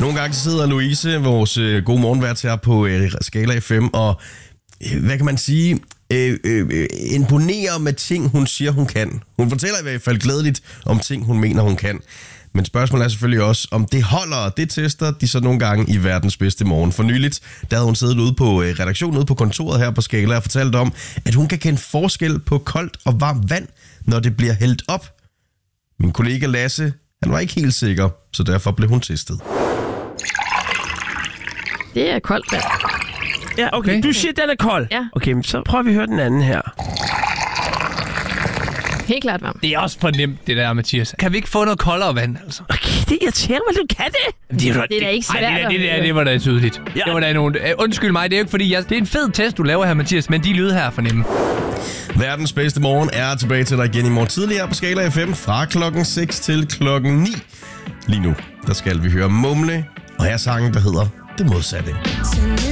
Nogle gange sidder Louise, vores gode morgenvært her på Skala FM, og hvad kan man sige, imponerer med ting, hun siger, hun kan. Hun fortæller i hvert fald glædeligt om ting, hun mener, hun kan. Men spørgsmålet er selvfølgelig også, om det holder. Det tester de så nogle gange i verdens bedste morgen. For nyligt, der havde hun siddet ude på redaktionen, ude på kontoret her på Skala, og fortalt om, at hun kan kende forskel på koldt og varmt vand, når det bliver hældt op. Min kollega Lasse, han var ikke helt sikker, så derfor blev hun testet. Det er koldt vand. Ja, okay. Du siger, den er kold? Ja. Okay, men så prøver vi at høre den anden her. Helt klart varmt. Det er også for nemt, det der, Mathias. Kan vi ikke få noget koldere vand, altså? Okay, det irriterer mig, du kan det. Det er da ikke svært. Det var da tydeligt. Ja. Det var da nogen... Undskyld mig, det er jo ikke fordi... Det er en fed test, du laver her, Mathias, men de lyder her for nemme. Verdens bedste morgen er tilbage til dig igen i morgen tidlig her på Skala FM fra klokken 6 til klokken 9. Lige nu, der skal vi høre Mumle, og her sangen, der hedder Det Modsatte.